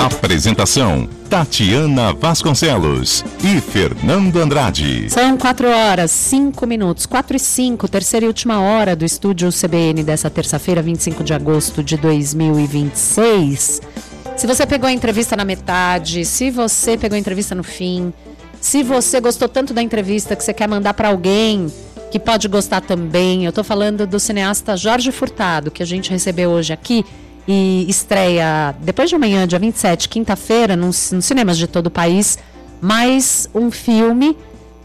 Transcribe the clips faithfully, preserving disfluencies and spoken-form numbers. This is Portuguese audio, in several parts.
Apresentação: Tatiana Vasconcelos e Fernando Andrade. São quatro horas, cinco minutos, quatro e cinco, terceira e última hora do estúdio C B N dessa terça-feira, vinte e cinco de agosto de dois mil e vinte e seis. Se você pegou a entrevista na metade, se você pegou a entrevista no fim, se você gostou tanto da entrevista que você quer mandar para alguém que pode gostar também, eu tô falando do cineasta Jorge Furtado, que a gente recebeu hoje aqui e estreia depois de amanhã, dia vinte e sete, quinta-feira, nos, nos cinemas de todo o país, mais um filme,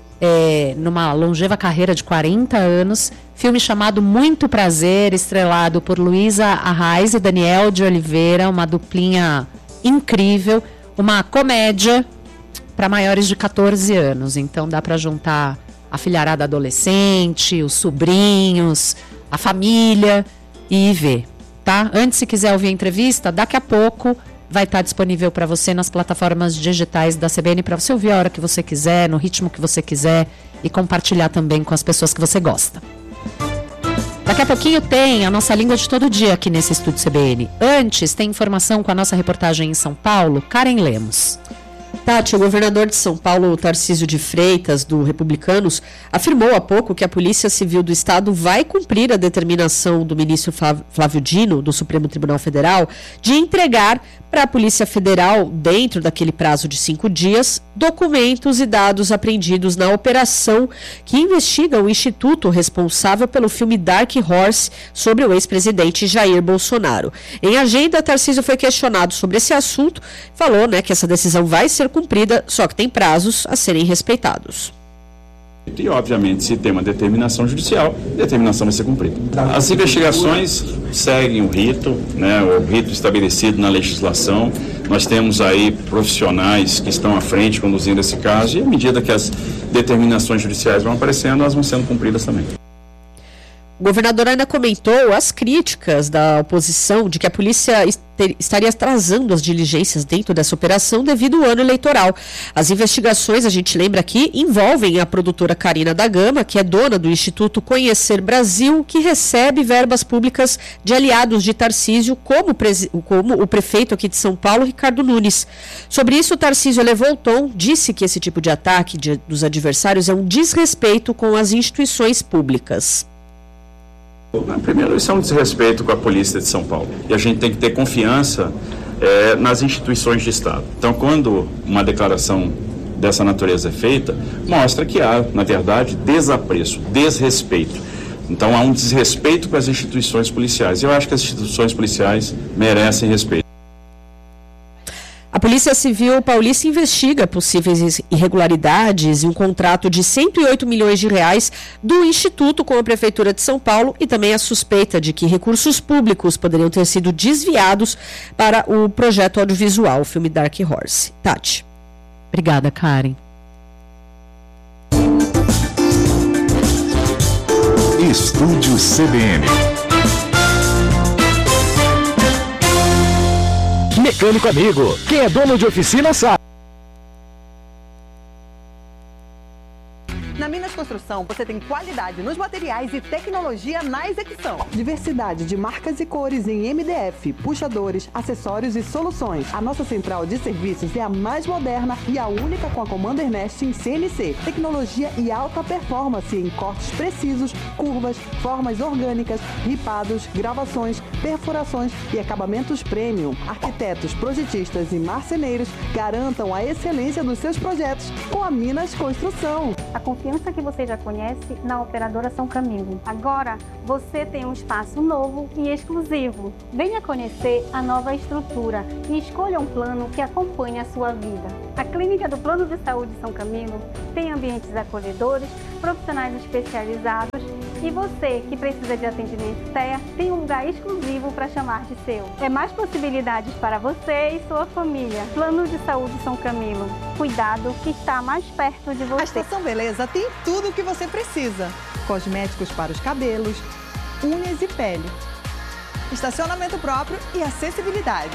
é, numa longeva carreira de quarenta anos, filme chamado Muito Prazer, estrelado por Luísa Arraes e Daniel de Oliveira, uma duplinha incrível, uma comédia para maiores de catorze anos, então dá para juntar a filharada adolescente, os sobrinhos, a família e ver, tá? Antes, se quiser ouvir a entrevista, daqui a pouco vai estar disponível para você nas plataformas digitais da C B N para você ouvir a hora que você quiser, no ritmo que você quiser e compartilhar também com as pessoas que você gosta. Daqui a pouquinho tem a nossa língua de todo dia aqui nesse estúdio C B N. Antes, tem informação com a nossa reportagem em São Paulo, Karen Lemos. Tati, o governador de São Paulo, Tarcísio de Freitas, do Republicanos, afirmou há pouco que a Polícia Civil do Estado vai cumprir a determinação do ministro Flávio Dino, do Supremo Tribunal Federal, de entregar para a Polícia Federal, dentro daquele prazo de cinco dias, documentos e dados apreendidos na operação que investiga o instituto responsável pelo filme Dark Horse sobre o ex-presidente Jair Bolsonaro. Em agenda, Tarcísio foi questionado sobre esse assunto, falou, né, que essa decisão vai ser cumprida, só que tem prazos a serem respeitados. E, obviamente, se tem uma determinação judicial, a determinação vai ser cumprida. As investigações seguem o rito, né, o rito estabelecido na legislação. Nós temos aí profissionais que estão à frente conduzindo esse caso e, à medida que as determinações judiciais vão aparecendo, elas vão sendo cumpridas também. O governador ainda comentou as críticas da oposição de que a polícia estaria atrasando as diligências dentro dessa operação devido ao ano eleitoral. As investigações, a gente lembra aqui, envolvem a produtora Carina da Gama, que é dona do Instituto Conhecer Brasil, que recebe verbas públicas de aliados de Tarcísio, como, como o prefeito aqui de São Paulo, Ricardo Nunes. Sobre isso, Tarcísio elevou o tom, disse que esse tipo de ataque de, dos adversários é um desrespeito com as instituições públicas. Primeiro, isso é um desrespeito com a polícia de São Paulo. E a gente tem que ter confiança é, nas instituições de Estado. Então, quando uma declaração dessa natureza é feita, mostra que há, na verdade, desapreço, desrespeito. Então, há um desrespeito com as instituições policiais. Eu acho que as instituições policiais merecem respeito. A Polícia Civil Paulista investiga possíveis irregularidades em um contrato de cento e oito milhões de reais do Instituto com a Prefeitura de São Paulo e também a suspeita de que recursos públicos poderiam ter sido desviados para o projeto audiovisual, o filme Dark Horse. Tati. Obrigada, Karen. Estúdio C B N. Mecânico Amigo, quem é dono de oficina sabe. Na Minas Construção, você tem qualidade nos materiais e tecnologia na execução. Diversidade de marcas e cores em M D F, puxadores, acessórios e soluções. A nossa central de serviços é a mais moderna e a única com a Commander Nest em C N C. Tecnologia e alta performance em cortes precisos, curvas, formas orgânicas, ripados, gravações, perfurações e acabamentos premium. Arquitetos, projetistas e marceneiros garantam a excelência dos seus projetos com a Minas Construção. A confiança que você já conhece na Operadora São Camilo. Agora, você tem um espaço novo e exclusivo. Venha conhecer a nova estrutura e escolha um plano que acompanhe a sua vida. A Clínica do Plano de Saúde São Camilo tem ambientes acolhedores, profissionais especializados e você que precisa de atendimento T E A tem um lugar exclusivo para chamar de seu. É mais possibilidades para você e sua família. Plano de Saúde São Camilo. Cuidado que está mais perto de você. A Estação Beleza tem tudo o que você precisa. Cosméticos para os cabelos, unhas e pele. Estacionamento próprio e acessibilidade.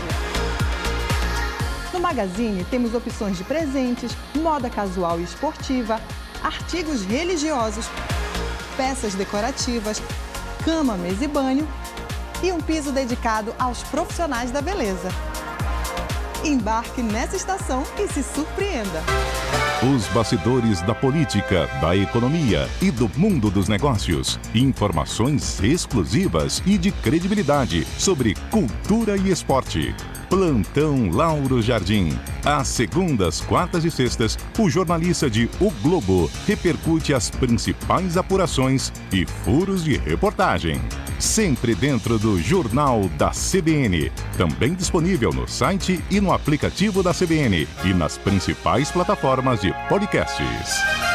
No Magazine temos opções de presentes, moda casual e esportiva, artigos religiosos, peças decorativas, cama, mesa e banho e um piso dedicado aos profissionais da beleza. Embarque nessa estação e se surpreenda. Os bastidores da política, da economia e do mundo dos negócios. Informações exclusivas e de credibilidade sobre cultura e esporte. Plantão Lauro Jardim. Às segundas, quartas e sextas, o jornalista de O Globo repercute as principais apurações e furos de reportagem. Sempre dentro do Jornal da C B N. Também disponível no site e no aplicativo da C B N e nas principais plataformas de podcasts.